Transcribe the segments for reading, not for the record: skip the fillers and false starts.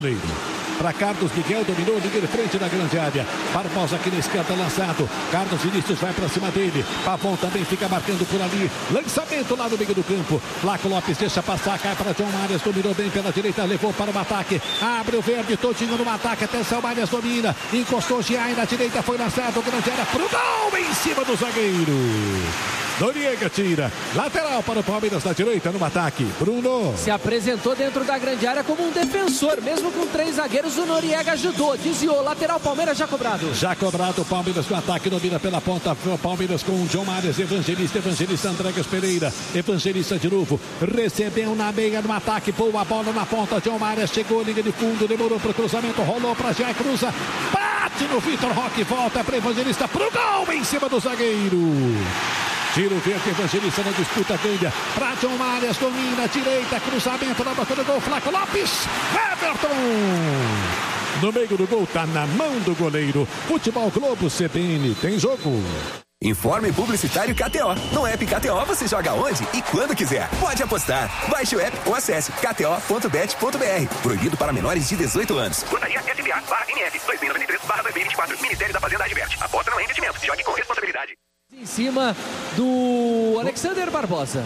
Para Carlos Miguel, dominou, liga de frente na grande área. Barbosa aqui na esquerda, lançado. Carlos Vinícius vai para cima dele. Pavon também fica marcando por ali. Lançamento lá no meio do campo. Flaco Lopes deixa passar, cai para John Marias. Dominou bem pela direita, levou para o ataque. Abre o verde, todinho no ataque. Atenção, Marias domina. Encostou Giai na direita, foi lançado. Grande área pro gol em cima do zagueiro. Noriega tira. Lateral para o Palmeiras na direita no ataque. Bruno. Se apresentou dentro da grande área como um defensor. Mesmo com 3 zagueiros, o Noriega ajudou. Desviou. Lateral Palmeiras já cobrado. Já cobrado o Palmeiras no ataque. Domina pela ponta. O Palmeiras com o John Marias. Evangelista Andregas Pereira. Evangelista de novo. Recebeu na meia no ataque. Boa bola na ponta. John Marias chegou. Liga de fundo. Demorou para o cruzamento. Rolou para Jair. Cruza. Bate no Vitor Roque. Volta para Evangelista. Pro gol em cima do zagueiro. Tiro verde, Evangelista na disputa, ganha para John Marias, domina, direita, cruzamento na boca do gol, Flaco Lopes, Everton! No meio do gol, tá na mão do goleiro. Futebol Globo CBN, tem jogo. Informe publicitário KTO. No app KTO você joga onde e quando quiser. Pode apostar. Baixe o app ou acesse kto.bet.br. Proibido para menores de 18 anos. Portaria SBA/NF 2093/2024. Ministério da Fazenda adverte. Aposta não é investimento. Jogue com responsabilidade. Em cima do Alexander Barbosa.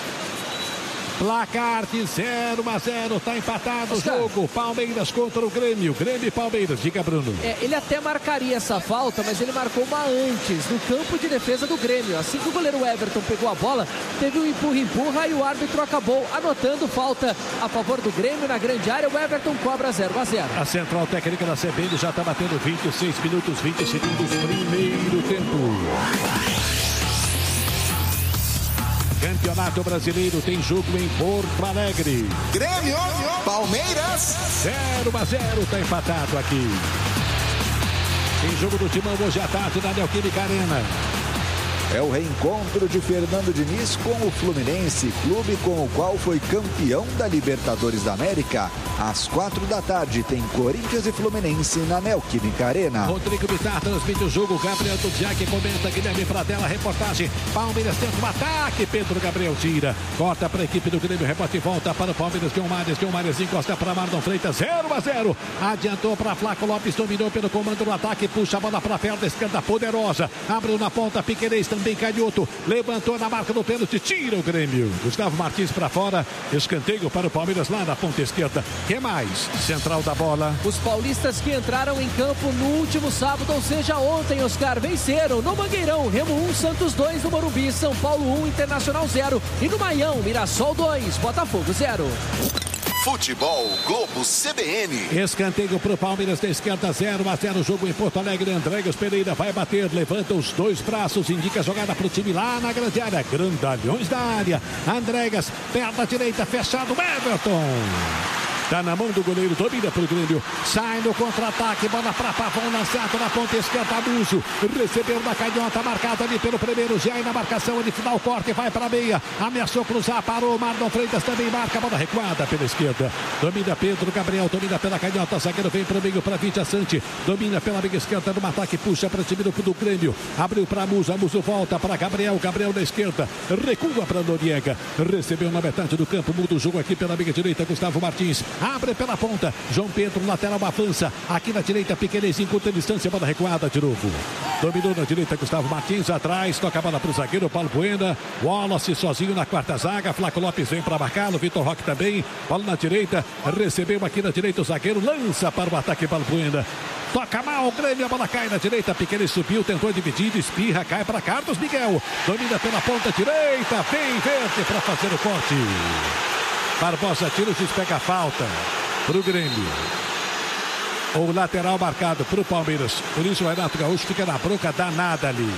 Placar de 0-0, está empatado o jogo. Palmeiras contra o Grêmio. Grêmio e Palmeiras, diga Bruno. Ele até marcaria essa falta, mas ele marcou uma antes, no campo de defesa do Grêmio. Assim que o goleiro Everton pegou a bola, teve um empurra-empurra e o árbitro acabou anotando falta a favor do Grêmio na grande área. O Everton cobra 0-0. A central técnica da CBN já está batendo 26 minutos, 20 segundos, primeiro tempo. Campeonato Brasileiro tem jogo em Porto Alegre. Grêmio, Palmeiras. 0-0, está empatado aqui. Tem jogo do Timão hoje à tarde na Neoquímica Arena. É o reencontro de Fernando Diniz com o Fluminense, clube com o qual foi campeão da Libertadores da América. Às 4 da tarde tem Corinthians e Fluminense na Neoquímica Arena. Rodrigo Bittar transmite o jogo, Gabriel Dudiak comenta, Guilherme Pradella, reportagem. Palmeiras tenta um ataque, Pedro Gabriel tira. Corta para a equipe do Grêmio, rebote e volta para o Palmeiras, John Marias encosta para Marlon Freitas, 0-0. Adiantou para Flaco Lopes, dominou pelo comando do ataque, puxa a bola para a perna esquerda poderosa. Abriu na ponta, Piquerez também canhoto, levantou na marca do pênalti, tira o Grêmio. Gustavo Martins para fora, escanteio para o Palmeiras lá na ponta esquerda. Que mais? Central da bola. Os paulistas que entraram em campo no último sábado, ou seja, ontem, Oscar, venceram no Mangueirão, Remo 1, Santos 2, no Morumbi, São Paulo 1, Internacional 0 e no Maião, Mirassol 2, Botafogo 0. Futebol Globo CBN. Escanteio para o Palmeiras da esquerda, 0-0. Jogo em Porto Alegre. Andregas Pereira vai bater, levanta os dois braços, indica a jogada para o time lá na grande área. Grandalhões da área. Andregas, perna direita, fechado. Everton. Tá na mão do goleiro, domina pro Grêmio. Sai no contra-ataque, bola para Pavon, lançado na ponta esquerda, Abuso. Recebeu na canhota, marcado ali pelo primeiro. Já na marcação, ele final, corte, vai para a meia. Ameaçou cruzar, parou. Marlon Freitas também marca, bola recuada pela esquerda. Domina Pedro Gabriel, domina pela canhota. Zagueiro vem pro meio para Vitia Sante. Domina pela meia esquerda no ataque, puxa para o time do Grêmio. Abriu para Muso, Muso volta para Gabriel. Gabriel na esquerda, recua para Noriega. Recebeu na metade do campo, muda o jogo aqui pela meia direita. Gustavo Martins. Abre pela ponta, João Pedro, lateral avança, aqui na direita, Piquerez, em curta distância, bola recuada de novo. Dominou na direita, Gustavo Martins, atrás, toca a bola para o zagueiro, Paulo Buena, Wallace sozinho na quarta zaga, Flaco Lopes vem para marcá-lo, Vitor Roque também, bola na direita, recebeu aqui na direita o zagueiro, lança para o ataque, Paulo Buena. Toca mal o Grêmio, a bola cai na direita, Piquerez subiu, tentou dividir, espirra, cai para Carlos Miguel, domina pela ponta direita, vem verde para fazer o corte. Barbosa tira, o juiz pega a falta pro Grêmio. O lateral marcado pro Palmeiras. Por isso o Renato Gaúcho fica na bronca danada ali.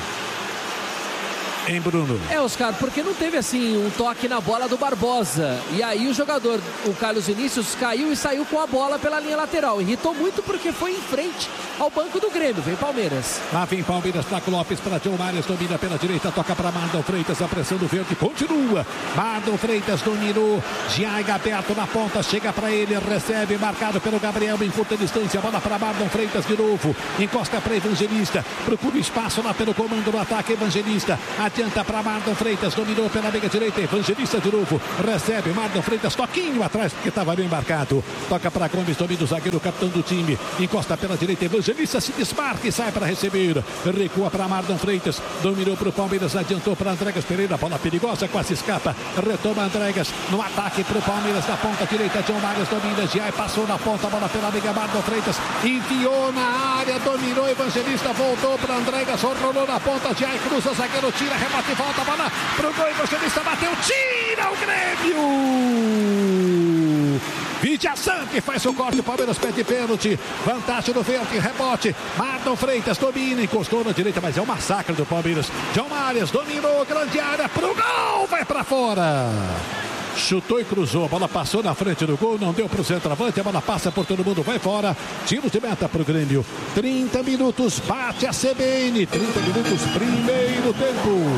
Hein, Bruno? Oscar, porque não teve assim um toque na bola do Barbosa. E aí o jogador, o Carlos Vinícius, caiu e saiu com a bola pela linha lateral. Irritou muito porque foi em frente ao banco do Grêmio. Vem Palmeiras. Lá vem Palmeiras, Flaco Lopes para John Marias, domina pela direita, toca para Marlon Freitas, a pressão do verde continua. Marlon Freitas dominou, Giaiga aberto na ponta, chega para ele, recebe, marcado pelo Gabriel em curta distância, bola para Marlon Freitas de novo, encosta para Evangelista, procura espaço lá pelo comando do ataque, Evangelista, adianta para Mardon Freitas, dominou pela meia direita, Evangelista de novo, recebe Mardon Freitas, toquinho atrás, porque estava bem marcado, toca para Gomes, domina o zagueiro, capitão do time, encosta pela direita, Evangelista se desmarca e sai para receber, recua para Mardon Freitas, dominou para o Palmeiras, adiantou para Andregas Pereira, bola perigosa, quase escapa, retoma Andregas, no ataque para o Palmeiras, na ponta direita, John Marius domina, Giai passou na ponta, bola pela meia, Mardon Freitas, enfiou na área, dominou, Evangelista, voltou para Andregas, rolou na ponta, Giai cruza, zagueiro tira, rebate, volta, bola pro gol, Evangelista bateu, tira o Grêmio! Vidia Sante faz o corte, o Palmeiras pede pênalti, vantagem do Verde, rebote, Mardon Freitas domina, encostou na direita, mas é um massacre do Palmeiras, John Marius dominou, grande área, pro gol, vai pra fora! Chutou e cruzou, a bola passou na frente do gol, não deu para o centroavante, a bola passa por todo mundo, vai fora, tiro de meta para o Grêmio, 30 minutos, bate a CBN, 30 minutos, primeiro tempo.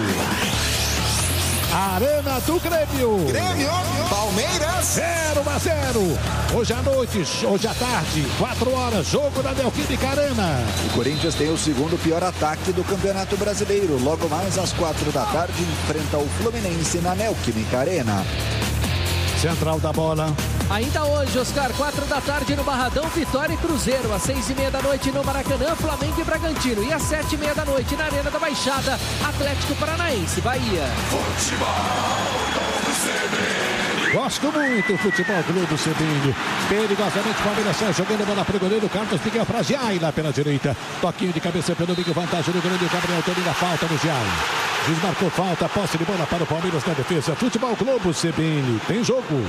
Arena do Grêmio. Palmeiras. 0-0. Hoje à noite, hoje à tarde, 4 horas, jogo da Neoquímica Arena. O Corinthians tem o segundo pior ataque do Campeonato Brasileiro. Logo mais às 4 da tarde, enfrenta o Fluminense na Neoquímica Arena. Central da bola. Ainda hoje, Oscar, 4 da tarde no Barradão, Vitória e Cruzeiro. Às 6h30 da noite no Maracanã, Flamengo e Bragantino. E às 7h30 da noite na Arena da Baixada, Atlético Paranaense, Bahia. Gosto muito do Futebol Clube CBN. Perigosamente, Palmeiras sai jogando a bola para o goleiro. Carlos Miguel para Giai lá pela direita. Toquinho de cabeça pelo meio, vantagem do Grêmio. Gabriel domina a falta no Giai. Juiz marcou falta, posse de bola para o Palmeiras na defesa. Futebol Clube CBN, tem jogo.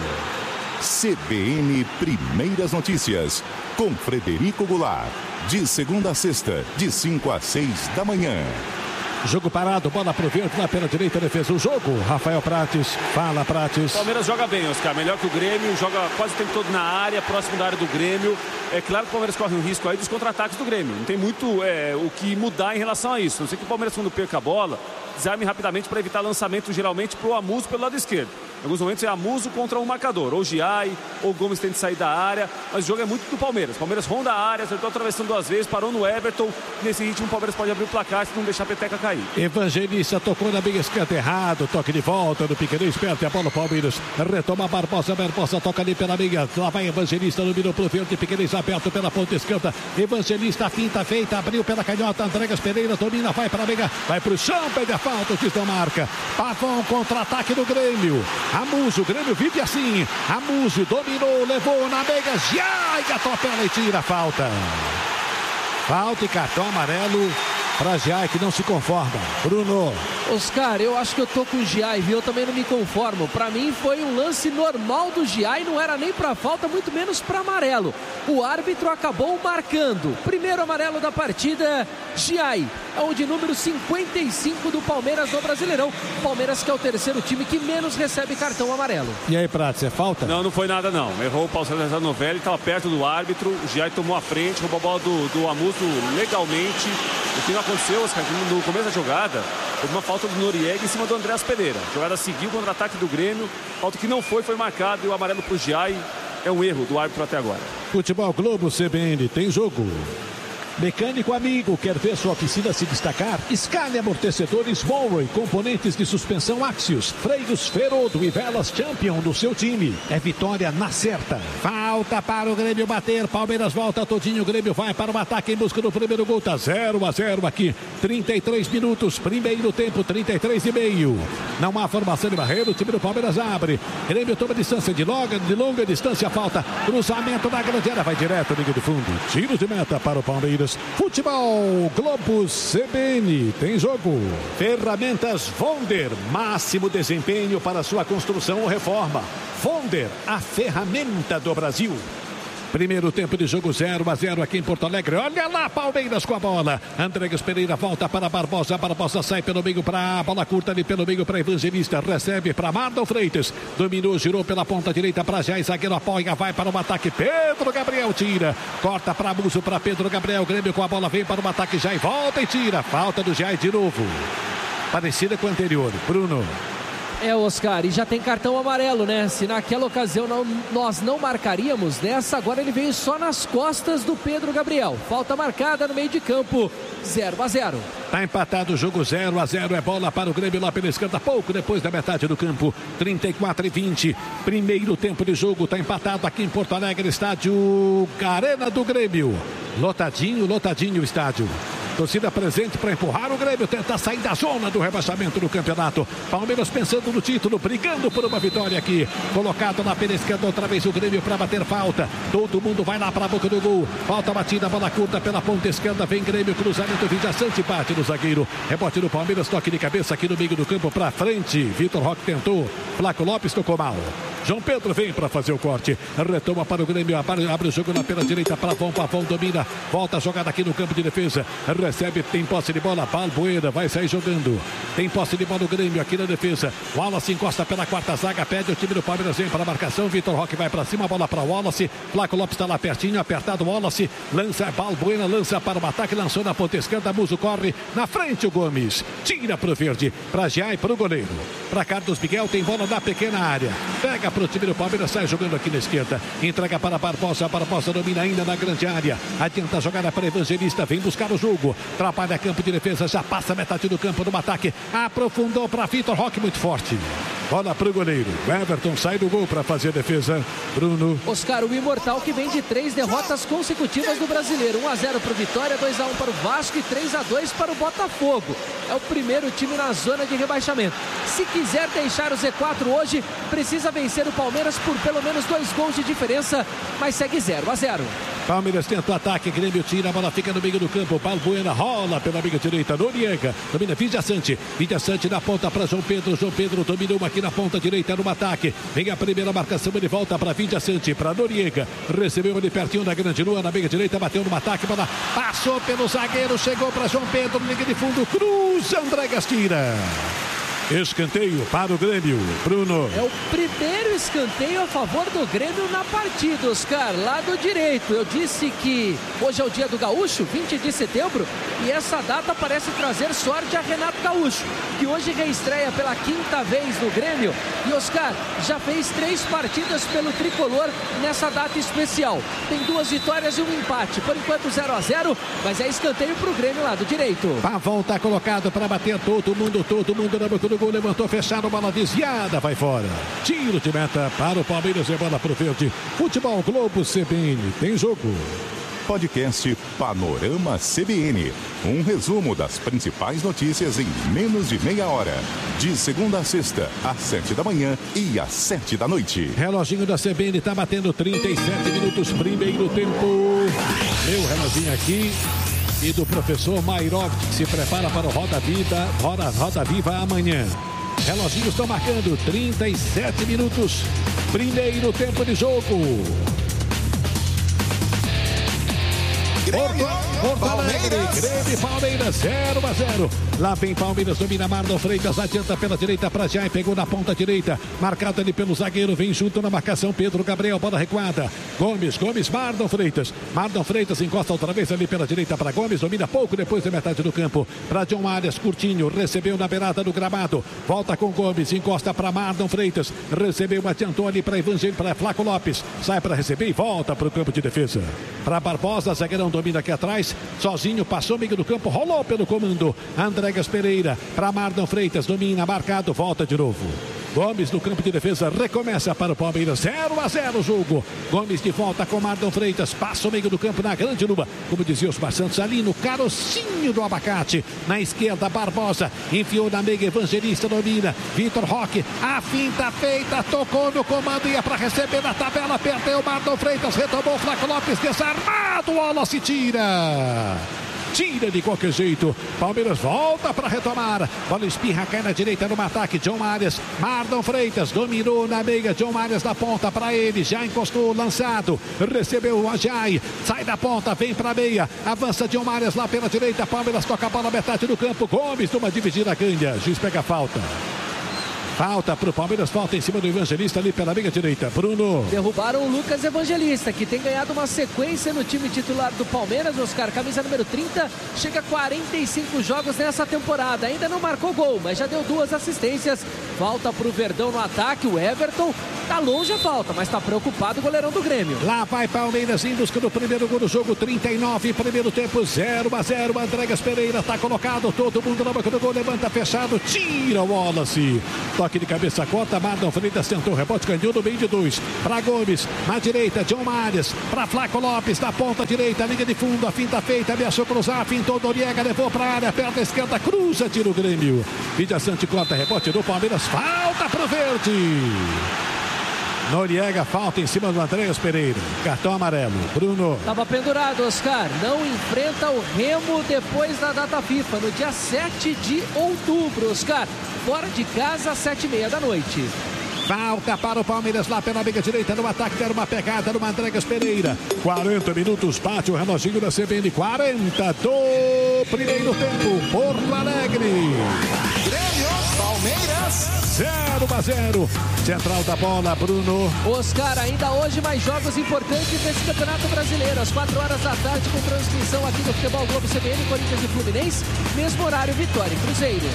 CBN Primeiras Notícias, com Frederico Goulart. De segunda a sexta, de 5 às 6 da manhã. Jogo parado, bola pro Verde lá pela direita, defesa o jogo. Rafael Prates, fala Prates. O Palmeiras joga bem, Oscar, melhor que o Grêmio, joga quase o tempo todo na área, próximo da área do Grêmio. É claro que o Palmeiras corre um risco aí dos contra-ataques do Grêmio. Não tem muito o que mudar em relação a isso. Não sei que o Palmeiras, quando perca a bola, desarme rapidamente para evitar lançamento geralmente pro Amuso pelo lado esquerdo. Em alguns momentos é Amuso contra um marcador, ou Giai, ou Gomes tem de sair da área, mas o jogo é muito do Palmeiras. O Palmeiras ronda a área, acertou atravessando 2 vezes, parou no Everton. Nesse ritmo o Palmeiras pode abrir o placar se não deixar a peteca cair. Evangelista tocou na meia esquerda errado, toque de volta do Piqueires, perde a bola o Palmeiras, retoma Barbosa toca ali pela meia, lá vai Evangelista, dominou pro Verde, Piqueires aberto pela ponta esquerda, Evangelista, finta feita, abriu pela canhota, Andregas Pereira, domina, vai pra meia, vai pro chão, pede a falta, o juiz não marca. Pavão, contra-ataque do Grêmio. Amuso, o Grêmio vive assim. Amuso dominou, levou na meia, Giai, atropela e tira a falta. Falta e cartão amarelo para Giai, que não se conforma. Bruno. Oscar, eu acho que eu tô com o Giai, viu? Eu também não me conformo. Para mim foi um lance normal do Giai, não era nem para falta, muito menos para amarelo. O árbitro acabou marcando. Primeiro amarelo da partida, Giai. É o de número 55 do Palmeiras no Brasileirão. Palmeiras que é o terceiro time que menos recebe cartão amarelo. E aí, Prates, é falta? Não, não foi nada não. Errou o Paulo César Novelli, estava perto do árbitro. O Giai tomou a frente, roubou a bola do Amuso legalmente. O que não aconteceu, Oscar, no começo da jogada, houve uma falta do Noriega em cima do Andreas Pereira. A jogada seguiu contra o ataque do Grêmio. Falta que não foi marcado e o amarelo para o Giai. É um erro do árbitro até agora. Futebol Globo CBN, tem jogo. Mecânico amigo, quer ver sua oficina se destacar? Escale amortecedores Monroe, componentes de suspensão Axios, freios Ferodo e velas Champion do seu time. É vitória na certa. Falta para o Grêmio bater, Palmeiras volta todinho, o Grêmio vai para o ataque em busca do primeiro gol, tá 0-0 aqui, 33 minutos, primeiro tempo, 33,5. Não há formação de barreira, o time do Palmeiras abre. Grêmio toma distância de longa distância, falta, cruzamento na grande área, vai direto, liga de fundo, tiro de meta para o Palmeiras. Futebol Globo CBN, tem jogo. Ferramentas Vonder, máximo desempenho para sua construção ou reforma. Vonder, a ferramenta do Brasil. Primeiro tempo de jogo, 0-0 aqui em Porto Alegre. Olha lá, Palmeiras com a bola. Andregas Pereira volta para Barbosa. Barbosa sai pelo meio para a bola curta ali pelo meio para Evangelista. Recebe para Mardon Freitas. Dominou, girou pela ponta direita para Giai. Zagueiro apoia, vai para o ataque. Pedro Gabriel tira. Corta para Amuso, para Pedro Gabriel. Grêmio com a bola, vem para o ataque. Giai volta e tira. Falta do Giai de novo. Parecida com o anterior. Bruno. Oscar, e já tem cartão amarelo, né? Se naquela ocasião nós não marcaríamos, nessa agora ele veio só nas costas do Pedro Gabriel. Falta marcada no meio de campo, 0-0. Tá empatado o jogo, 0-0. É bola para o Grêmio lá pela esquerda, pouco depois da metade do campo, 34-20. Primeiro tempo de jogo, tá empatado aqui em Porto Alegre, estádio Arena do Grêmio. Lotadinho o estádio. Torcida presente para empurrar o Grêmio, tentar sair da zona do rebaixamento do campeonato. Palmeiras pensando no título, brigando por uma vitória aqui. Colocado na pela esquerda outra vez o Grêmio para bater falta. Todo mundo vai lá para a boca do gol. Falta batida, bola curta pela ponta esquerda. Vem Grêmio, cruzamento, Vijaçante bate no zagueiro. Rebote do Palmeiras, toque de cabeça aqui no meio do campo para frente. Vitor Roque tentou. Flaco Lopes tocou mal. João Pedro vem para fazer o corte. Retoma para o Grêmio. Abre o jogo na pela direita. Pavão domina. Volta a jogada aqui no campo de defesa. Recebe, tem posse de bola. Balbuena vai sair jogando. Tem posse de bola o Grêmio aqui na defesa. Wallace encosta pela quarta zaga. Pede o time do Palmeiras. Vem para a marcação. Vitor Roque vai para cima. Bola para Wallace. Flaco Lopes está lá pertinho. Apertado. Wallace lança. Balbuena lança para o ataque. Lançou na ponta esquerda. Muso corre. Na frente o Gomes. Tira para o verde. Para Jai, para o goleiro. Para Carlos Miguel. Tem bola na pequena área. Pega para o time do Palmeiras, sai jogando aqui na esquerda, entrega para Barbosa domina ainda na grande área, adianta a jogada para Evangelista, vem buscar o jogo, trabalha campo de defesa, já passa metade do campo no ataque, aprofundou para Vitor Roque, muito forte, bola para o goleiro, o Everton sai do gol para fazer a defesa, Bruno. Oscar, o imortal que vem de 3 derrotas consecutivas do Brasileiro, 1-0 para o Vitória, 2-1 para o Vasco e 3-2 para o Botafogo, é o primeiro time na zona de rebaixamento. Se quiser deixar o Z4 hoje, precisa vencer o Palmeiras por pelo menos 2 gols de diferença, mas segue 0-0. Palmeiras tenta o ataque, Grêmio tira, a bola fica no meio do campo, Balbuena rola pela meia direita, Noriega, domina Vijaçante na ponta para João Pedro dominou aqui na ponta direita no ataque, vem a primeira marcação, ele volta para Vijaçante, para Noriega, recebeu ele pertinho da grande lua, na meia direita, bateu no ataque, bola passou pelo zagueiro, chegou para João Pedro, linha de fundo, cruza, Andregas tira. Escanteio para o Grêmio, Bruno. É o primeiro escanteio a favor do Grêmio na partida, Oscar, lado direito. Eu disse que hoje é o dia do Gaúcho, 20 de setembro, e essa data parece trazer sorte a Renato Gaúcho, que hoje reestreia pela 5ª vez no Grêmio. E Oscar já fez 3 partidas pelo Tricolor nessa data especial. Tem 2 vitórias e 1 empate. Por enquanto 0-0, mas é escanteio para o Grêmio lado direito. Pavão está colocado para bater todo mundo na boca do gol, levantou fechado, bola desviada, vai fora. Tiro de meta para o Palmeiras e bola para o verde. Futebol Globo CBN, tem jogo. Podcast Panorama CBN. Um resumo das principais notícias em menos de meia hora. De segunda a sexta, às 7 da manhã e às 7 da noite. Reloginho da CBN está batendo 37 minutos, primeiro tempo. Meu reloginho aqui. E do professor Mairov, que se prepara para o Roda Viva amanhã. Reloginhos estão marcando 37 minutos. Primeiro tempo de jogo. Porto Alegre, Grêmio e Palmeiras, 0-0. Lá vem Palmeiras, domina Marlon Freitas, adianta pela direita para Jai, pegou na ponta direita, marcado ali pelo zagueiro, vem junto na marcação, Pedro Gabriel, bola recuada. Gomes, Marlon Freitas encosta outra vez ali pela direita para Gomes, domina pouco depois da metade do campo, para John Arias, curtinho, recebeu na beirada do gramado, volta com Gomes, encosta para Marlon Freitas, recebeu, adiantou ali para Evangelho, para Flaco Lopes, sai para receber e volta para o campo de defesa. Para Barbosa, zagueirão domina aqui atrás, sozinho, passou meio do campo, rolou pelo comando, Andregas Pereira, para Marlon Freitas, domina, marcado, volta de novo. Gomes no campo de defesa, recomeça para o Palmeiras, 0-0 o jogo. Gomes de volta com Marlon Freitas, passa o meio do campo na grande lua, como dizia os Santos, ali no carocinho do abacate, na esquerda, Barbosa, enfiou na meia, Evangelista domina, Vitor Roque, a finta feita, tocou no comando, ia para receber na tabela, perdeu Marlon Freitas, retomou Flaco Lopes, desarmado, Wallace tira de qualquer jeito, Palmeiras volta para retomar, bola espirra, cai na direita no ataque, John Arias, Marlon Freitas, dominou na meia, John Arias da ponta para ele, já encostou, lançado, recebeu o Ajay, sai da ponta, vem para a meia, avança John Arias lá pela direita, Palmeiras toca a bola metade do campo, Gomes toma dividida, ganha, juiz pega a falta. Falta para o Palmeiras, falta em cima do Evangelista ali pela meia direita. Bruno. Derrubaram o Lucas Evangelista, que tem ganhado uma sequência no time titular do Palmeiras. Oscar, camisa número 30, chega a 45 jogos nessa temporada. Ainda não marcou gol, mas já deu 2 assistências. Falta para o Verdão no ataque. O Everton tá longe a falta, mas tá preocupado o goleirão do Grêmio. Lá vai Palmeiras em busca do primeiro gol do jogo. 39, primeiro tempo, 0-0. Andregas Pereira tá colocado. Todo mundo na boca do gol, levanta fechado, tira o Wallace. Toque de cabeça corta, Marlon Freitas tentou o rebote, ganhou no meio de 2. Para Gomes, na direita, John Marias. Para Flaco Lopes, na ponta direita, linha de fundo, a finta feita, ameaçou cruzar, fintou Noriega, levou para a área, perna esquerda, cruza, tira o Grêmio. Vidia Sante corta, rebote do Palmeiras, falta pro Verde. Noriega, falta em cima do Andregas Pereira. Cartão amarelo. Bruno. Estava pendurado, Oscar. Não enfrenta o Remo depois da data FIFA, no dia 7 de outubro, Oscar. Fora de casa, às 7h30 da noite. Falta para o Palmeiras lá pela meia direita no ataque. Deram uma pegada no Andregas Pereira. 40 minutos, bate o reloginho da CBN. 40 do primeiro tempo. Porto Alegre. Grêmio, Palmeiras. 0-0. Central da bola, Bruno. Oscar, ainda hoje mais jogos importantes nesse Campeonato Brasileiro. Às 4 horas da tarde, com transmissão aqui no Futebol Globo CBN, Corinthians e Fluminense. Mesmo horário, Vitória e Cruzeiro.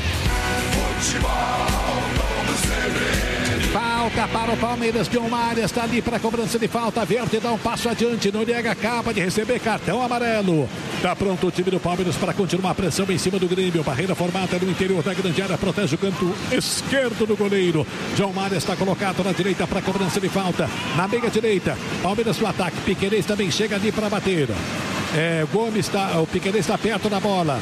Falta para o Palmeiras. John Marias está ali para a cobrança de falta. Verde dá um passo adiante. Noriega acaba de receber cartão amarelo. Está pronto o time do Palmeiras para continuar a pressão em cima do Grêmio. Barreira formada no interior da grande área. Protege o canto esquerdo do goleiro. John Marias está colocado na direita para a cobrança de falta. Na meia direita, Palmeiras no ataque. Piquerez também chega ali para bater. Gomes está. O Piquerez está perto da bola.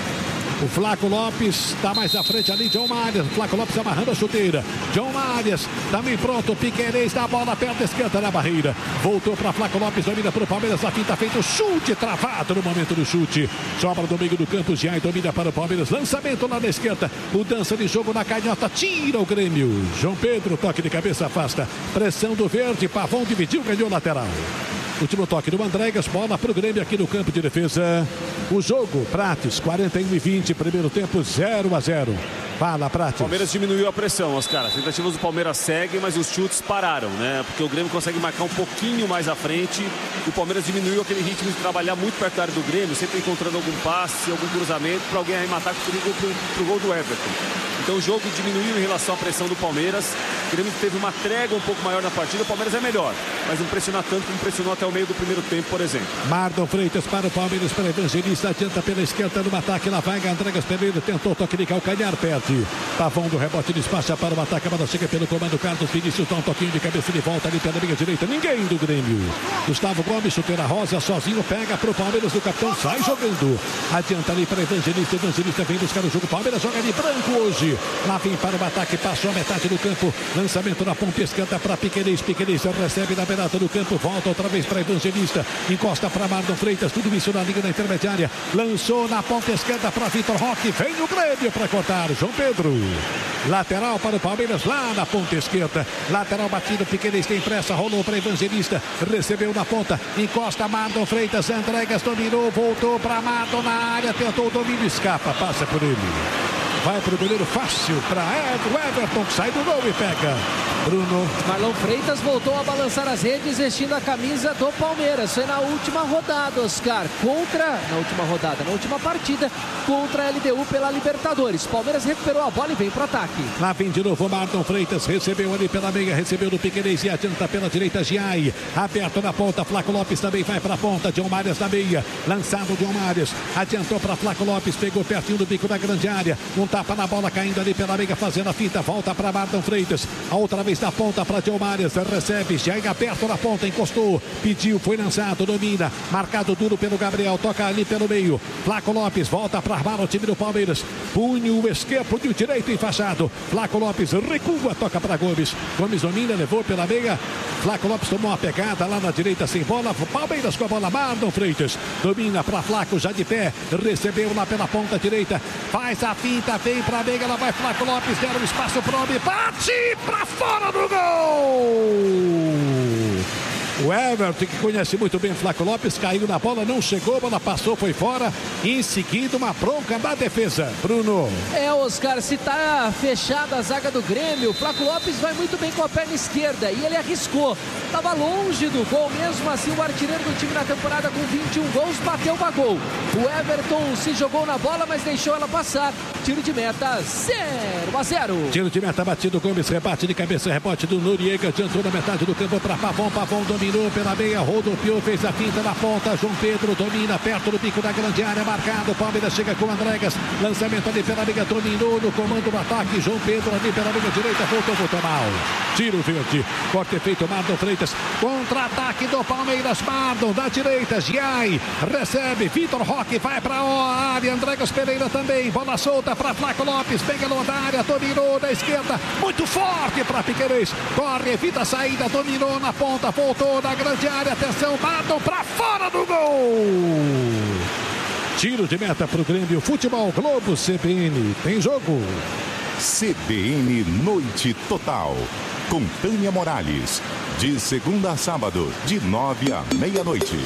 O Flaco Lopes está mais à frente ali, John Marias. Flaco Lopes amarrando a chuteira. John Marias também pronto. Piquerez da bola, perna esquerda na barreira. Voltou para Flaco Lopes, domina para o Palmeiras. A finta feito, chute travado no momento do chute. Sobra do meio do campo, Giai domina para o Palmeiras. Lançamento lá na esquerda. Mudança de jogo na canhota, tira o Grêmio. João Pedro, toque de cabeça, afasta. Pressão do Verde, Pavão dividiu, ganhou lateral. Último toque do Andregas, bola para o Grêmio aqui no campo de defesa. O jogo, Prates, 41-20, primeiro tempo, 0-0. Fala, Prates. O Palmeiras diminuiu a pressão, Oscar. As tentativas do Palmeiras seguem, mas os chutes pararam, né? Porque o Grêmio consegue marcar um pouquinho mais à frente. O Palmeiras diminuiu aquele ritmo de trabalhar muito perto da área do Grêmio, sempre encontrando algum passe, algum cruzamento para alguém arrematar para o gol do Everton. Então o jogo diminuiu em relação à pressão do Palmeiras. O Grêmio teve uma trégua um pouco maior na partida. O Palmeiras é melhor, mas não pressiona tanto como pressionou até o meio do primeiro tempo, por exemplo. Marlon Freitas para o Palmeiras, para Evangelista, adianta pela esquerda no ataque, lá vai Andregas Pereira, tentou toque de calcanhar, perde. Pavão do rebote, despacha para o ataque, a bola chega pelo comando, Carlos Vinícius dá um toquinho de cabeça de volta ali pela linha direita, ninguém do Grêmio. Gustavo Gomes, chuteira rosa, sozinho, pega para o Palmeiras do capitão, sai jogando. Adianta ali para Evangelista, Evangelista vem buscar o jogo, Palmeiras joga de branco hoje. Lá vem para o ataque, passou a metade do campo, lançamento na ponta esquerda para Piquerez, Piquerez recebe na beirada do campo, volta outra vez para Evangelista, encosta para Marlon Freitas, tudo isso na linha da intermediária, lançou na ponta esquerda para Vitor Roque, vem o Grêmio para cortar, João Pedro. Lateral para o Palmeiras, lá na ponta esquerda, lateral batido, Piquerez tem pressa, rolou para Evangelista, recebeu na ponta, encosta Marlon Freitas, Andregas dominou, voltou para Marlon na área, tentou o domínio, escapa, passa por ele. Vai para o goleiro fácil, para Everton, que sai do gol e pega. Bruno. Marlon Freitas voltou a balançar as redes vestindo a camisa do Palmeiras. Foi na última rodada, Oscar, na última partida, contra a LDU pela Libertadores. Palmeiras recuperou a bola e vem para o ataque. Lá vem de novo Marlon Freitas, recebeu ali pela meia, recebeu do Piquerez e adianta pela direita, Giai. Aberto na ponta, Flaco Lopes também vai para a ponta, John Marias na meia. Lançado John Marias, adiantou para Flaco Lopes, pegou pertinho do bico da grande área. Um tapa na bola, caindo ali pela meia, fazendo a finta, volta para Marlon Freitas. A outra vez da ponta para John Marias, recebe, Giai aberto na ponta, encostou, pediu, foi lançado, domina, marcado duro pelo Gabriel, toca ali pelo meio. Flaco Lopes volta para armar o time do Palmeiras. Punho esquerdo, punho direito enfaixado. Flaco Lopes recua, toca para Gomes. Gomes domina, levou pela meia. Flaco Lopes tomou uma pegada lá na direita sem bola. Palmeiras com a bola, Marlon Freitas domina para Flaco, já de pé, recebeu lá pela ponta direita, faz a finta, vem para a meia, lá vai Flaco Lopes, deram espaço para o homem, bate para fora do gol! O Everton, que conhece muito bem o Flaco Lopes, caiu na bola, não chegou, a bola passou, foi fora. Em seguida, uma bronca da defesa. Bruno. Oscar, se tá fechada a zaga do Grêmio, o Flaco Lopes vai muito bem com a perna esquerda e ele arriscou. Tava longe do gol, mesmo assim o artilheiro do time na temporada com 21 gols bateu uma gol. O Everton se jogou na bola, mas deixou ela passar. Tiro de meta, 0-0. Tiro de meta batido, Gomes, rebate de cabeça, rebote do Noriega, adiantou na metade do campo para Pavão. Pavão dominou pela meia, rodopiou, fez a finta na ponta. João Pedro domina perto do bico da grande área, marcado. Palmeiras chega com Andregas, lançamento ali pela amiga, dominou no comando do ataque. João Pedro ali pela amiga direita, voltou mal. Tiro verde, corte feito, Mardon Freitas, contra-ataque do Palmeiras. Mardon da direita, Giai recebe, Vitor Roque vai para a área, Andregas Pereira também, bola solta para Flaco Lopes, pegou da área, dominou da esquerda, muito forte para Piquerez, corre, evita a saída, dominou na ponta, voltou na grande área, atenção, Mardon para fora do gol. Tiro de meta para o Grêmio. Futebol Globo CBN. Tem jogo. CBN Noite Total. Com Tânia Morales. De segunda a sábado, de 9 à meia-noite.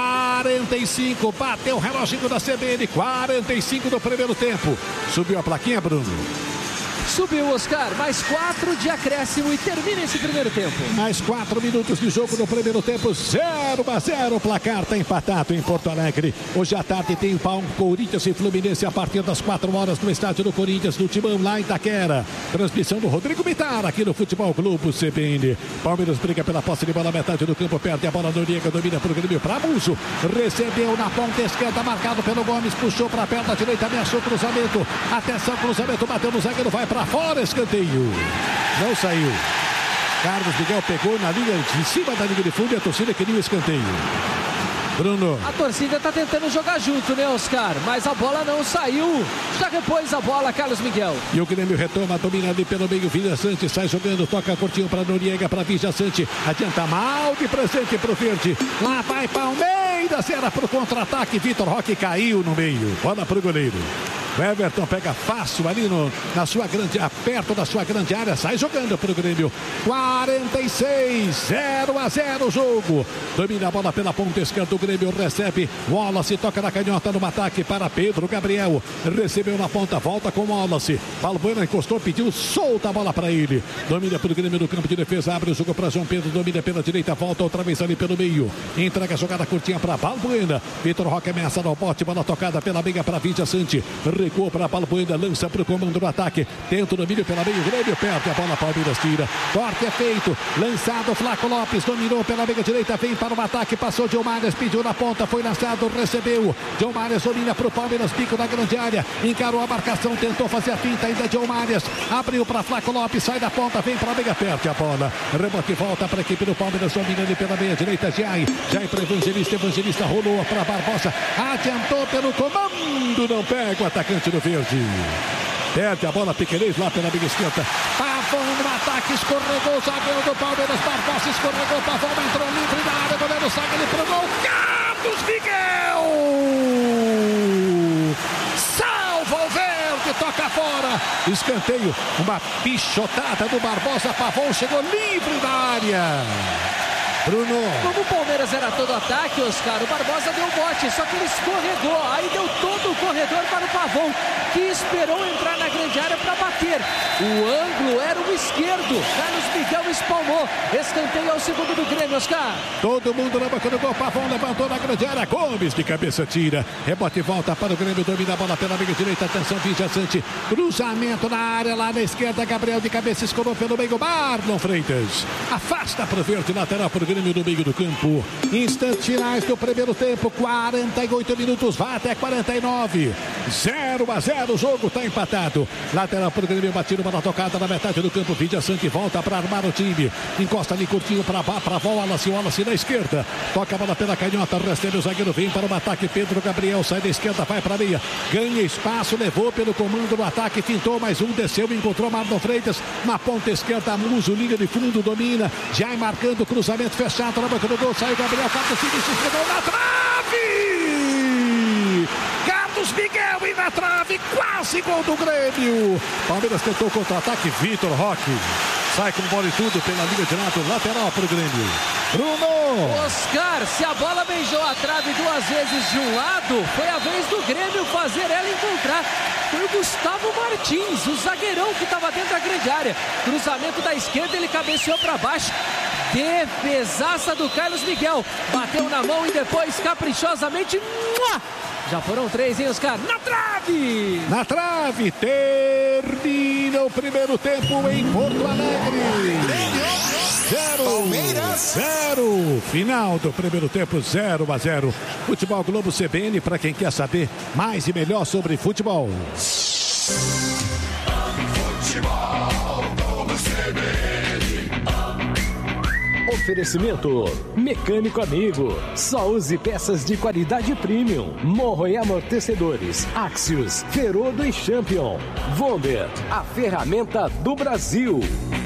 45. Bateu o reloginho da CBN. 45 do primeiro tempo. Subiu a plaquinha, Bruno. Subiu, Oscar, mais 4 de acréscimo e termina esse primeiro tempo. Mais 4 minutos de jogo no primeiro tempo, 0-0. O placar está empatado em Porto Alegre. Hoje à tarde tem Corinthians e Fluminense a partir das 4 horas no estádio do Corinthians, no Timão, lá em Itaquera. Transmissão do Rodrigo Mitar aqui no Futebol Globo CBN. Palmeiras briga pela posse de bola, metade do campo, perde a bola, Noriega domina para o Grêmio, para Muso. Recebeu na ponta esquerda, marcado pelo Gomes, puxou para a perna direita, ameaçou o cruzamento. Atenção, cruzamento, bateu no zagueiro, vai para fora, escanteio. Não saiu. Carlos Miguel pegou na linha de cima da linha de fundo e a torcida queria o escanteio. Bruno. A torcida está tentando jogar junto, né, Oscar? Mas a bola não saiu. Já repôs a bola, Carlos Miguel. E o Grêmio retoma, domina ali pelo meio. Vidia Sante sai jogando, toca curtinho para Noriega, para Vidia Sante. Adianta mal de presente para o Verde. Lá vai Palmeiras, era para o contra-ataque. Vitor Roque caiu no meio. Bola para o goleiro. O Everton pega fácil ali na sua grande, perto da sua grande área, sai jogando para o Grêmio. 46, 0-0 o jogo. Domina a bola pela ponta esquerda do Grêmio, recebe. Wallace toca na canhota no ataque para Pedro Gabriel. Recebeu na ponta, volta com Wallace. Balbuena encostou, pediu, solta a bola para ele. Domina para o Grêmio no campo de defesa, abre o jogo para João Pedro, domina pela direita, volta outra vez ali pelo meio. Entrega a jogada curtinha para Balbuena. Vitor Roque ameaça no bote, bola tocada pela meia para Vidia Sante. Recuou para a Balbuena, lança para o comando do ataque. Tenta o domínio pela meio, Grêmio perde a bola, Palmeiras tira. Corte é feito, lançado, Flaco Lopes dominou pela meia direita, vem para o ataque, passou Diomares, pediu na ponta, foi lançado, recebeu. Diomares domina para o Palmeiras, pico na grande área, encarou a marcação, tentou fazer a finta ainda. Diomares abriu para Flaco Lopes, sai da ponta, vem para a meia, perde a bola. Rebote volta para a equipe do Palmeiras, dominando pela meia direita, Jai para Evangelista, Evangelista rolou para Barbosa, adiantou pelo comando, não pega o atacante do Verde. Perde a bola, Piquerez lá pela meia esquerda. Pavão no ataque, escorregou o zagueiro do Palmeiras. Barbosa escorregou, Pavão entrou livre na área, goleiro saca ele pro gol. Carlos Miguel! Salva o Verde, toca fora. Escanteio, uma pichotada do Barbosa. Pavão chegou livre na área. Bruno. Como o Palmeiras era todo ataque, Oscar, o Barbosa deu bote, só que ele escorregou. Aí deu todo o corredor para o Pavão, que esperou entrar na grande área para bater. O ângulo era o esquerdo. Carlos Miguel espalmou. Escanteio ao segundo do Grêmio, Oscar. Todo mundo na boca do gol. Pavão levantou na grande área. Gomes de cabeça tira. Rebote volta para o Grêmio. Domina a bola pela meia direita. Atenção, Vidia Sante. Cruzamento na área lá na esquerda. Gabriel de cabeça escorou pelo meio. Marlon Freitas. Afasta para o Verde, lateral para o Grêmio no meio do campo. Instantes finais do primeiro tempo. 48 minutos. Vai até 49. 0-0. O jogo está empatado. Lateral para o Grêmio. Batido, bola tocada na metade do campo. Vidia Sante volta para armar o time. Encosta ali curtinho para Wallace. Wallace na esquerda. Toca a bola pela canhota. Recebe o zagueiro. Vem para o ataque. Pedro Gabriel sai da esquerda. Vai para a meia. Ganha espaço. Levou pelo comando do ataque. Fintou mais um. Desceu. Encontrou Marlon Freitas. Na ponta esquerda. Muso. Linha de fundo. Domina. Já marcando. Cruzamento fechado na boca do gol. Saiu Gabriel. Carlos Vinícius pegou na trave. Carlos Miguel e na trave. Quase gol do Grêmio. Palmeiras tentou contra-ataque. Vitor Roque sai com bola e tudo pela linha de lado. Lateral para o Grêmio. Bruno! Oscar, se a bola beijou a trave 2 vezes de um lado, foi a vez do Grêmio fazer ela encontrar. Foi o Gustavo Martins, o zagueirão que estava dentro da grande área. Cruzamento da esquerda, ele cabeceou para baixo. Defesaça do Carlos Miguel. Bateu na mão e depois, caprichosamente, já foram 3, hein, Oscar? Na trave! Na trave, termina o primeiro tempo em Porto Alegre. 0-0. Final do primeiro tempo, 0-0. Futebol Globo CBN, para quem quer saber mais e melhor sobre futebol. Futebol Globo CBN. Oferecimento Mecânico Amigo. Só use peças de qualidade premium. Morro e amortecedores. Axios, Ferodo e Champion. Vonder, a ferramenta do Brasil.